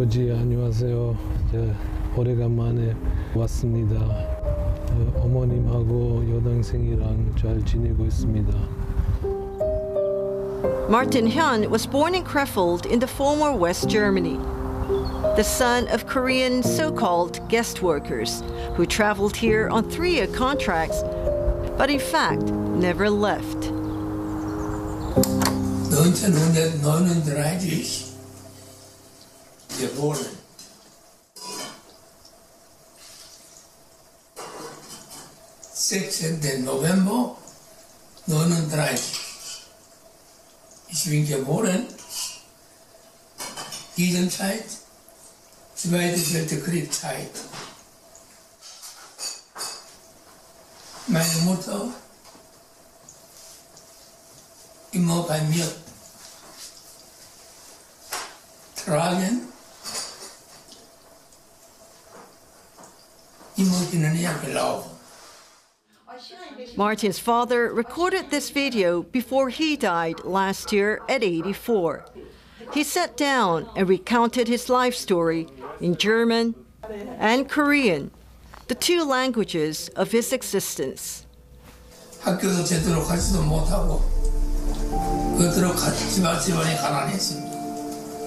아버지 안녕하세요. 오래간만에 왔습니다. 어머님하고 여동생이랑 잘 지내고 있습니다. Martin Hyun was born in Krefeld in the former West Germany, the son of Korean so-called guest workers who traveled here on 3-year contracts, but in fact never left. November 39. Ich bin geboren, diese Zeit, Zweite Weltkriegszeit. Meine Mutter immer bei mir tragen, immer hinterher gelaufen. Martin's father recorded this video before he died last year at 84. He sat down and recounted his life story in German and Korean, the two languages of his existence. 학교도 제대로 가지도 못하고 그대로 집안이 가난했습니다.